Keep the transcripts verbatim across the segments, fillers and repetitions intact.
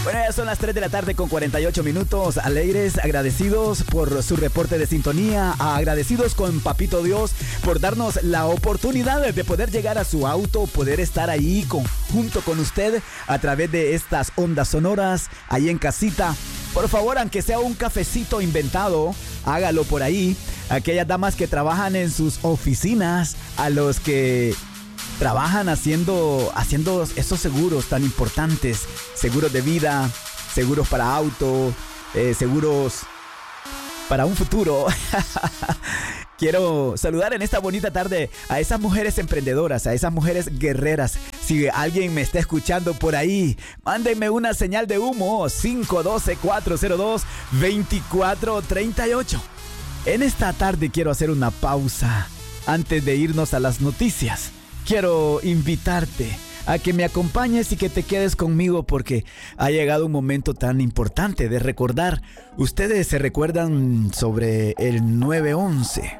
Bueno, ya son las tres de la tarde con cuarenta y ocho minutos. Alegres, agradecidos por su reporte de sintonía. Agradecidos con Papito Dios por darnos la oportunidad de poder llegar a su auto, poder estar ahí con, junto con usted a través de estas ondas sonoras, ahí en casita. Por favor, aunque sea un cafecito inventado, hágalo por ahí. Aquellas damas que trabajan en sus oficinas, a los que trabajan haciendo, haciendo esos seguros tan importantes, seguros de vida, seguros para auto, eh, seguros para un futuro. Quiero saludar en esta bonita tarde a esas mujeres emprendedoras, a esas mujeres guerreras. Si alguien me está escuchando por ahí, mándenme una señal de humo. Cinco uno dos, cuatro cero dos, dos cuatro tres ocho. En esta tarde quiero hacer una pausa antes de irnos a las noticias. Quiero invitarte a que me acompañes y que te quedes conmigo porque ha llegado un momento tan importante de recordar. Ustedes se recuerdan sobre el nueve once.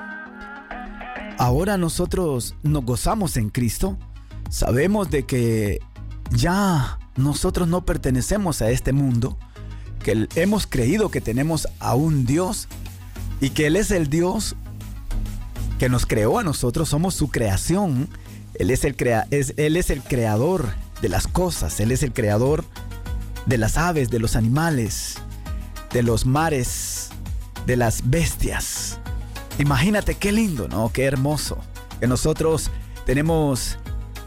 Ahora nosotros nos gozamos en Cristo. Sabemos de que ya nosotros no pertenecemos a este mundo, que hemos creído que tenemos a un Dios y que Él es el Dios que nos creó a nosotros, somos su creación. Él es el crea- es, Él es el creador de las cosas, Él es el creador de las aves, de los animales, de los mares, de las bestias. Imagínate qué lindo, ¿no? Qué hermoso. Que nosotros tenemos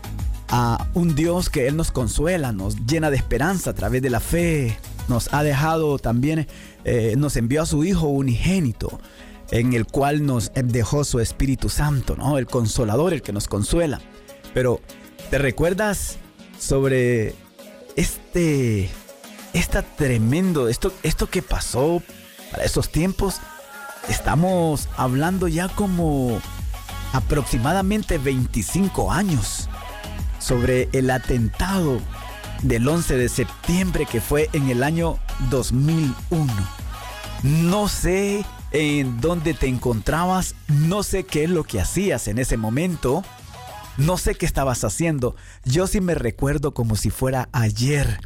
a un Dios que Él nos consuela, nos llena de esperanza a través de la fe. Nos ha dejado también, eh, nos envió a su Hijo unigénito, en el cual nos dejó su Espíritu Santo, ¿no? El Consolador, el que nos consuela. Pero, ¿te recuerdas sobre este, esta tremendo, esto, esto que pasó para esos tiempos? Estamos hablando ya como aproximadamente veinticinco años sobre el atentado del once de septiembre que fue en el año dos mil uno. No sé en dónde te encontrabas, no sé qué es lo que hacías en ese momento, no sé qué estabas haciendo. Yo sí me recuerdo como si fuera ayer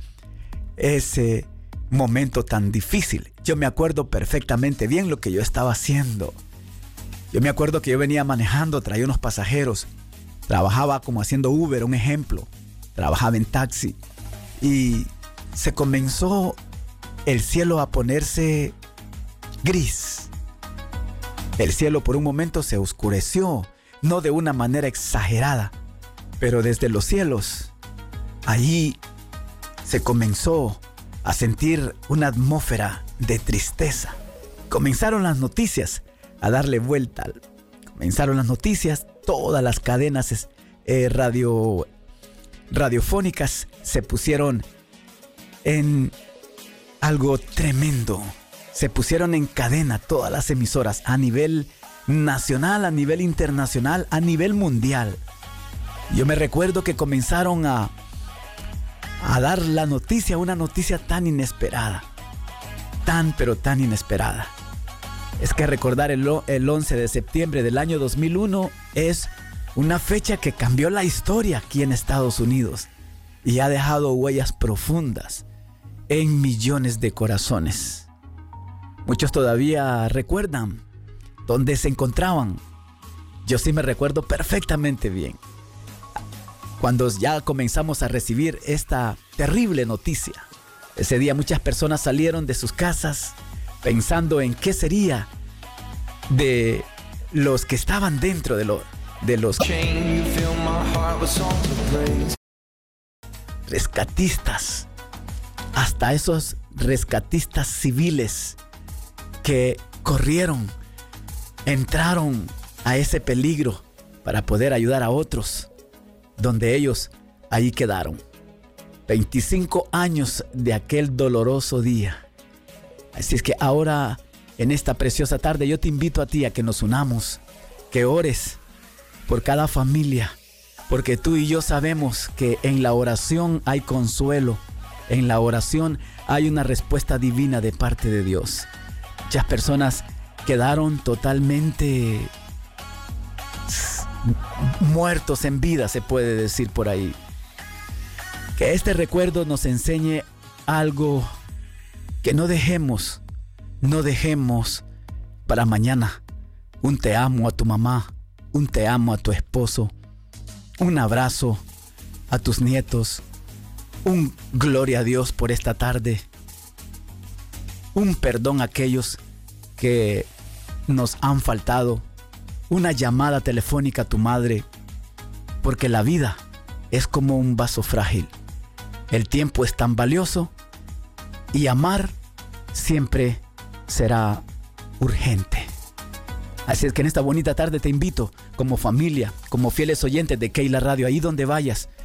ese momento tan difícil. Yo me acuerdo perfectamente bien lo que yo estaba haciendo. Yo me acuerdo que yo venía manejando, traía unos pasajeros, trabajaba como haciendo Uber, un ejemplo, trabajaba en taxi y se comenzó el cielo a ponerse gris. El cielo por un momento se oscureció, no de una manera exagerada, pero desde los cielos, allí se comenzó a sentir una atmósfera de tristeza. Comenzaron las noticias a darle vuelta. Comenzaron las noticias, todas las cadenas eh, radio, radiofónicas se pusieron en algo tremendo. Se pusieron en cadena todas las emisoras a nivel nacional, a nivel internacional, a nivel mundial. Yo me recuerdo que comenzaron a, a dar la noticia, una noticia tan inesperada. Tan, pero tan inesperada. Es que recordar el, el once de septiembre del año dos mil uno es una fecha que cambió la historia aquí en Estados Unidos y ha dejado huellas profundas en millones de corazones. Muchos todavía recuerdan dónde se encontraban. Yo sí me recuerdo perfectamente bien. Cuando ya comenzamos a recibir esta terrible noticia. Ese día muchas personas salieron de sus casas pensando en qué sería de los que estaban dentro de, lo, de los rescatistas. Hasta esos rescatistas civiles que corrieron, entraron a ese peligro para poder ayudar a otros, donde ellos ahí quedaron. veinticinco años de aquel doloroso día. Así es que ahora, en esta preciosa tarde, yo te invito a ti a que nos unamos, que ores por cada familia, porque tú y yo sabemos que en la oración hay consuelo, en la oración hay una respuesta divina de parte de Dios. Muchas personas quedaron totalmente muertos en vida, se puede decir por ahí. Que este recuerdo nos enseñe algo que no dejemos, no dejemos para mañana. Un te amo a tu mamá, un te amo a tu esposo, un abrazo a tus nietos, un gloria a Dios por esta tarde, un perdón a aquellos que nos han faltado, una llamada telefónica a tu madre, porque la vida es como un vaso frágil. El tiempo es tan valioso y amar siempre será urgente. Así es que en esta bonita tarde te invito, como familia, como fieles oyentes de Keila Radio, ahí donde vayas,